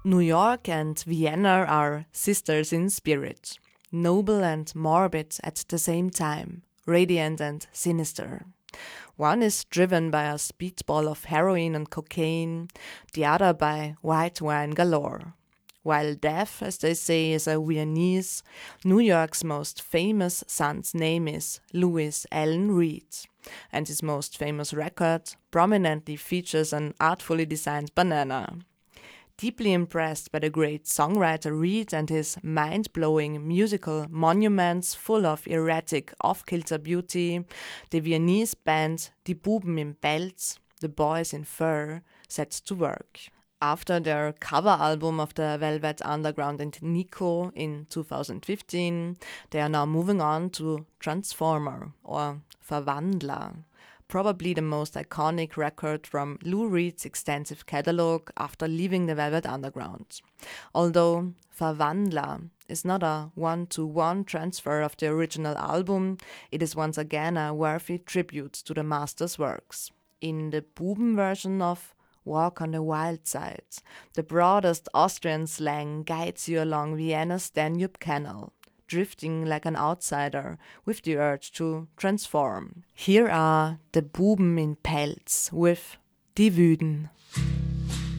New York and Vienna are sisters in spirit, noble and morbid at the same time, radiant and sinister. One is driven by a speedball of heroin and cocaine, the other by white wine galore. While death, as they say, is a Viennese, New York's most famous son's name is Louis Allen Reed, and his most famous record prominently features an artfully designed banana. Deeply impressed by the great songwriter Reed and his mind-blowing musical monuments full of erratic off-kilter beauty, the Viennese band Die Buben im Pelz, The Boys in Fur, set to work. After their cover album of the Velvet Underground and Nico in 2015, they are now moving on to Transformer or Verwandler, probably the most iconic record from Lou Reed's extensive catalog after leaving the Velvet Underground. Although Verwandler is not a one-to-one transfer of the original album, it is once again a worthy tribute to the master's works. In the Buben version of Walk on the Wild Side, the broadest Austrian slang guides you along Vienna's Danube Canal, drifting like an outsider with the urge to transform. Here are the Buben in Pelz with Die Wüden.